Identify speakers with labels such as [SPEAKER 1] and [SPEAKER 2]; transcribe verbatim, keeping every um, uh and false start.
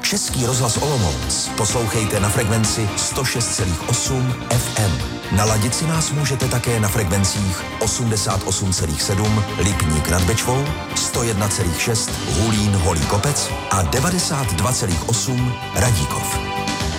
[SPEAKER 1] Český rozhlas Olomouc poslouchejte na frekvenci sto šest celá osm F M. Naladit si nás můžete také na frekvencích osmdesát osm celá sedm Lipník nad Bečvou, sto jedna celá šest Hulín Holý Kopec a devadesát dva celá osm Radíkov.